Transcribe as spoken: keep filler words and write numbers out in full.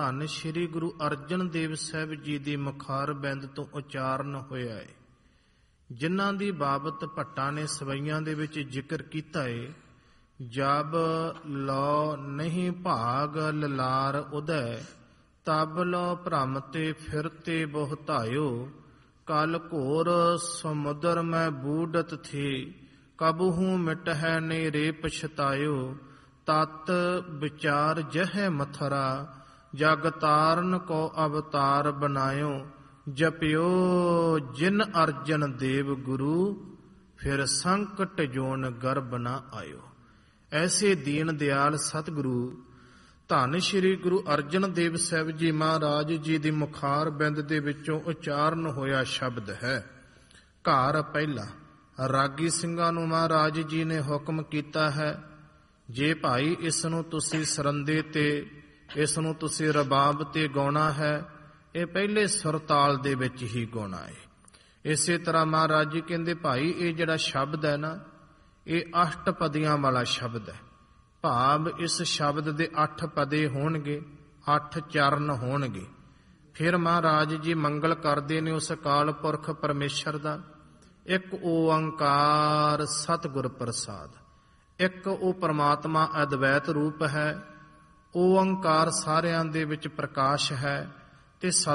ਧੰਨ ਸ਼੍ਰੀ ਗੁਰੂ ਅਰਜਨ ਦੇਵ ਸਾਹਿਬ ਜੀ ਦੀ ਮੁਖਾਰ ਬਿੰਦ ਤੋਂ ਉਚਾਰਨ ਹੋਇਆ ਹੈ, ਜਿਨ੍ਹਾਂ ਦੀ ਬਾਬਤ ਭੱਟਾਂ ਨੇ ਸਵਈਆਂ ਦੇ ਵਿੱਚ ਜ਼ਿਕਰ ਕੀਤਾ ਹੈ। ਜਬ ਲੋ ਨਹੀਂ ਭਾਗ ਲਲਾਰ ਉਦੈ, ਤਬ ਲੋ ਭ੍ਰਮ ਤੇ ਫਿਰਤੇ ਬਹੁਤਾਇਓ। ਕਲ ਘੋਰ ਸਮੁਦਰ ਮੈਂ ਬੂਡਤ ਥੀ, ਕਬਹੂ ਮਿਟ ਹੈ ਨਹੀਂ ਰੇ ਪਛਤਾਇਓ। ਤਤ ਵਿਚਾਰ ਜਹ ਮਥਰਾ, ਜਗ ਤਾਰਨ ਕੋ ਅਵਤਾਰ ਬਨਾਇਓ। ਜਪਿਓ ਜਿਨ ਅਰਜਨ ਦੇਵ ਗੁਰੂ, ਫਿਰ ਸੰਕਟ ਜੋਨ ਗਰਭ ਨਾ ਆਇਓ। ਐਸੇ ਦੀਨ ਦਿਆਲ ਸਤਿਗੁਰੂ ਧੰਨ ਸ਼੍ਰੀ ਗੁਰੂ ਅਰਜਨ ਦੇਵ ਸਾਹਿਬ ਜੀ ਮਹਾਰਾਜ ਜੀ ਦੀ ਮੁਖਾਰ ਬਿੰਦ ਦੇ ਵਿੱਚੋਂ ਉਚਾਰਨ ਹੋਇਆ ਸ਼ਬਦ ਹੈ। ਘਰ ਪਹਿਲਾ ਰਾਗੀ ਸਿੰਘਾਂ ਨੂੰ ਮਹਾਰਾਜ ਜੀ ਨੇ ਹੁਕਮ ਕੀਤਾ ਹੈ, ਜੇ ਭਾਈ ਇਸ ਨੂੰ ਤੁਸੀਂ ਸਰੰਦੇ ਤੇ, ਇਸ ਨੂੰ ਤੁਸੀਂ ਰਬਾਬ ਤੇ ਗਾਉਣਾ ਹੈ, ਇਹ ਪਹਿਲੇ ਸੁਰਤਾਲ ਦੇ ਵਿੱਚ ਹੀ ਗਾਉਣਾ ਹੈ। ਇਸੇ ਤਰ੍ਹਾਂ ਮਹਾਰਾਜ ਜੀ ਕਹਿੰਦੇ ਭਾਈ ਇਹ ਜਿਹੜਾ ਸ਼ਬਦ ਹੈ ਨਾ, ਇਹ ਅਸ਼ਟਪਦੀਆਂ ਵਾਲਾ ਸ਼ਬਦ ਹੈ। ਭਾਵ ਇਸ ਸ਼ਬਦ ਦੇ ਅੱਠ ਪਦੇ ਹੋਣਗੇ, ਅੱਠ ਚਰਨ ਹੋਣਗੇ। ਫਿਰ ਮਹਾਰਾਜ ਜੀ ਮੰਗਲ ਕਰਦੇ ਨੇ ਉਸ ਅਕਾਲ ਪੁਰਖ ਪਰਮੇਸ਼ਰ ਦਾ। ਇੱਕ ਓੰਕਾਰ ਸਤਿਗੁਰ ਪ੍ਰਸਾਦ, ਇੱਕ ਉਹ ਪਰਮਾਤਮਾ ਅਦਵੈਤ ਰੂਪ ਹੈ। ਓੰਕਾਰ ਸਾਰਿਆਂ ਦੇ ਵਿੱਚ ਪ੍ਰਕਾਸ਼ ਹੈ ਤੇ